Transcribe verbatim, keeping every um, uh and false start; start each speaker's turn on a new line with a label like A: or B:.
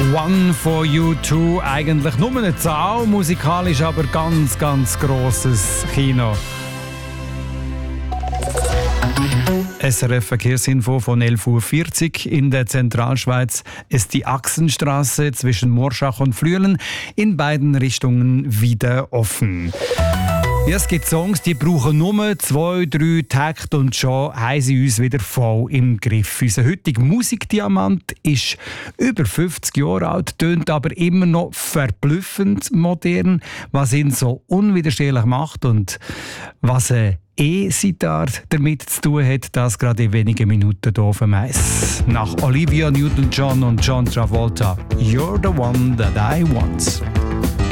A: One for You Two, eigentlich nur eine Zahl, musikalisch aber ganz, ganz grosses Kino. S R F Verkehrsinfo von elf Uhr vierzig. In der Zentralschweiz ist die Achsenstraße zwischen Morschach und Flüelen in beiden Richtungen wieder offen. Ja, es gibt Songs, die brauchen nur zwei, drei Takte und schon haben sie uns wieder voll im Griff. Unser heutiger Musikdiamant ist über fünfzig Jahre alt, tönt aber immer noch verblüffend modern, was ihn so unwiderstehlich macht und was eine E-Sitar damit zu tun hat, das gerade in wenigen Minuten hier auf dem Eis. Nach Olivia Newton-John und John Travolta, You're the One That I Want.